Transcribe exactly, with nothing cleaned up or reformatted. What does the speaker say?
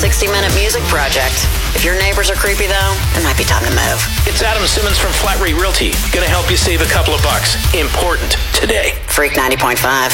sixty minute music project. If your neighbors are creepy, though, it might be time to move. It's Adam Simmons from Flat Rate Realty. Gonna help you save a couple of bucks. Important today. Freak ninety point five.